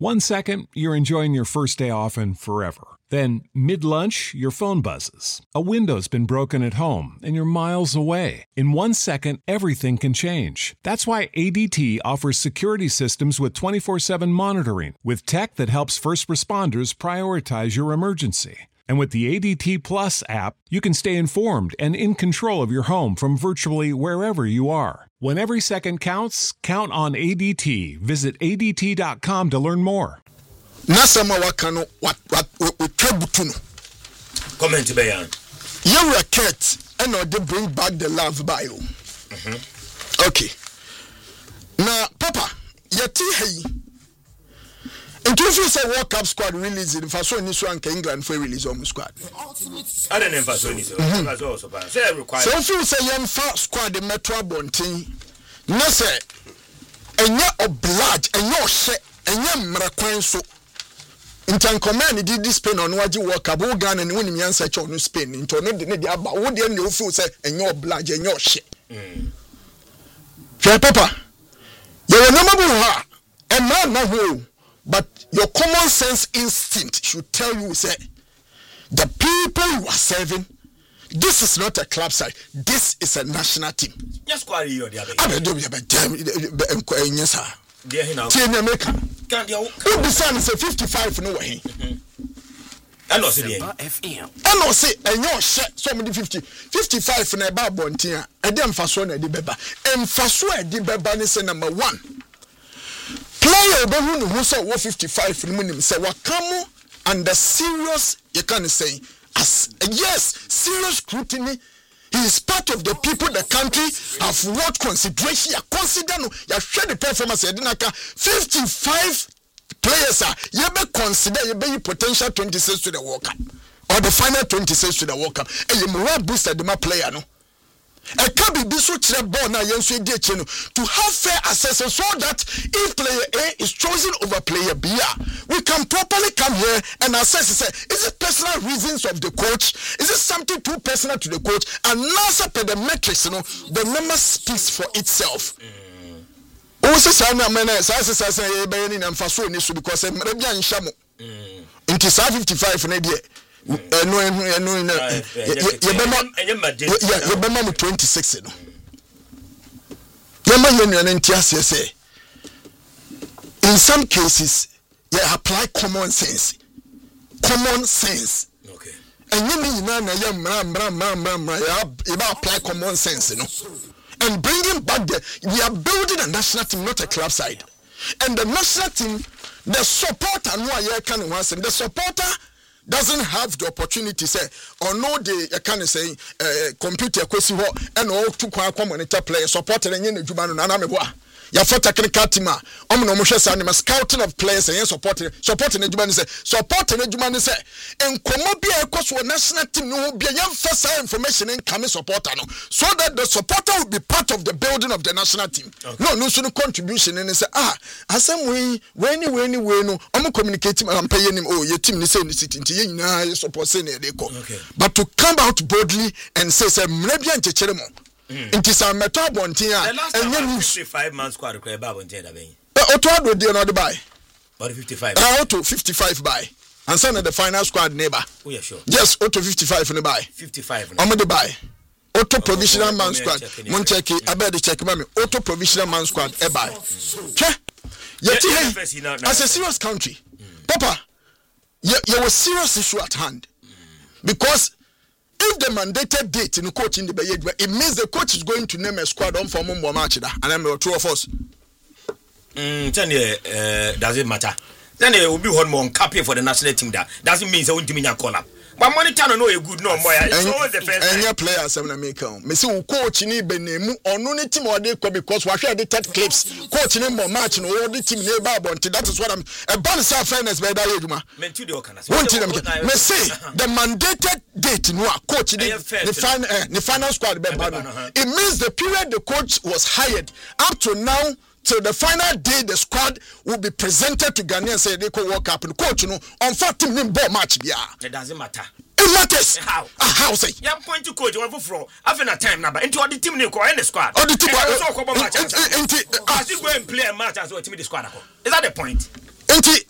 1 second, you're enjoying your first day off and forever. Then, mid-lunch, your phone buzzes. A window's been broken at home and you're miles away. In 1 second, everything can change. That's why ADT offers security systems with 24/7 monitoring, with tech that helps first responders prioritize your emergency. And with the ADT Plus app, you can stay informed and in control of your home from virtually wherever you are. When every second counts, count on ADT. Visit ADT.com to learn more. Nasama wakano what trabutuno. Comment bayan. You racket and they bring back the love by you. Okay. Now, Papa, yeti hey. And if you say World Cup squad release in first one this one England for release on squad. I don't know first one is also bad. Say require. So if you say young first squad the Metro Bonting, no say and you oblige and you share and you mrakwan so in command did this Spain on Waji World Cup Ghana and win me answer on Spain into no the about what the you feel say and you oblige and you share. Fair Papa. You remember her and man na who. But your common sense instinct should tell you, say, the people you are serving, this is not a club side, this is a national team. Yes, quite you. Yes, sir. Team America. Who decided say 55 no way? I know say and your share so many 55 na ba bontia. E dem faso na di beba. Emfaso e di beba ni say number 1. Player who say 55 minimum say wakamu under serious you can say as yes serious scrutiny. He is part of the people the country have what consideration consider no you share the performance 55 players are you be consider you be potential 26 to the World Cup or the final 26 to the World Cup and you more booster the player no. A can be so ball now to have fair access so that if player A is chosen over player B, we can properly come here and assess. Is it personal reasons of the coach? Is it something too personal to the coach? And now per the metrics, the number speaks for itself. Also, because I'm 55 no 26 no in some cases you apply common sense okay and you apply common sense and bringing back we are building a national team, not a club side, and the national team the supporter the supporter doesn't have the opportunity say or no they can say computer kwesi ho and all to kwa monitor player supporter enye na djuma no na meboa ya for technical team omo no mo hwese anima scouting of players and supporting na djuma ni say supporting na djuma ni say enkomo bia ekoso national team no bia ya first information in come supporter no so that the supporter will be part of the building of the national team. Okay. No so no contribution and say asem we no omo communicate am pay him your team ni say ni sit nti ye nyina support say na dey go. But to come out boldly and say mra bia nchechere mo inti sa meto bontin a enye 55 man squad require ba bontin da ben oto do no dey buy but 55 auto 55 buy and send the final squad neighbor. Oh yeah sure yes auto 55 no buy 55 no dey buy auto provisional man squad mon check abeg check me auto provisional man squad e buy yeti as a serious country papa you was serious issue at hand because if the mandated date in the coach in the Bayed, it means the coach is going to name a squad on for Mumbo match, and I'm two of us. Does it matter? Then there will be one more copy for the national team. That doesn't mean they won't give me a call up. But monitor no a good no more. It's always the first. And your players have make out. Me say coach ni benemu onu ni team or they because we share the third clips. Coach ni more match no the team ni ba bonti. That is what I'm a balance fairness by that ejuma. Me say the mandated date no coach the final squad be it means the period the coach was hired up to now till the final day the squad will be presented to Ghana and say they could work up and coach on 14 team ball match bia. It doesn't matter. It matters. How say? You point to coach one for having a time number into the team ko in the squad. Or the team match. As you go and play a match as well team the squad. Is that the point?